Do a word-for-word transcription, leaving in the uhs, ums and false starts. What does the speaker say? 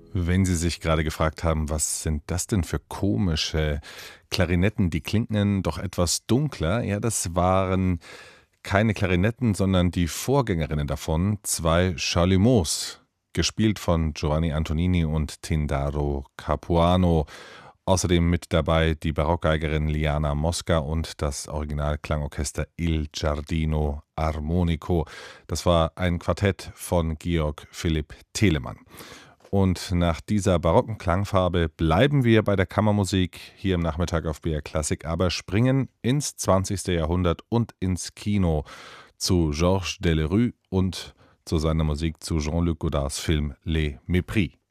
Wenn Sie sich gerade gefragt haben, was sind das denn für komische Klarinetten, die klingen doch etwas dunkler. Ja, das waren keine Klarinetten, sondern die Vorgängerinnen davon, zwei Chalumeaus, gespielt von Giovanni Antonini und Tindaro Capuano. Außerdem mit dabei die Barockgeigerin Liana Mosca und das Originalklangorchester Il Giardino Armonico. Das war ein Quartett von Georg Philipp Telemann. Und nach dieser barocken Klangfarbe bleiben wir bei der Kammermusik hier im Nachmittag auf B R Klassik, aber springen ins zwanzigste. Jahrhundert und ins Kino zu Georges Delerue und zu seiner Musik zu Jean-Luc Godards Film Les Mépris.